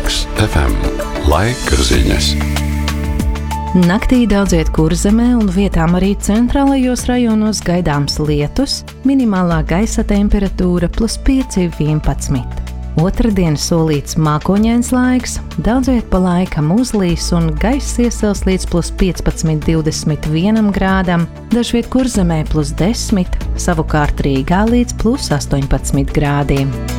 Laks FM. Laika ziņas. Naktī daudziet Kurzemē un vietām arī centrālajos rajonos gaidāms lietus, minimālā gaisa temperatūra +5–11. Otradien solīts mākoņains laiks, daudziet pa laikam uzlīs un gaiss iesils līdz +15–21 grādam, dažviet Kurzemē +10, savukārt Rīgā līdz +18 grādiem.